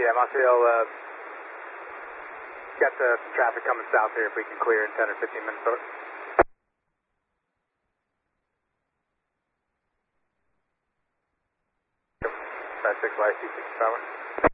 Yeah, Montreal, got the traffic coming south here if we can clear in 10 or 15 minutes over. 56YC 6 power.